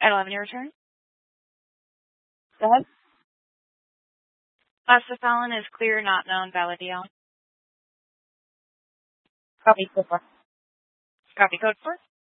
At 11, your return. Go ahead. The felon is clear, not known, valid DL. Copy. Go for it. Copy code 4.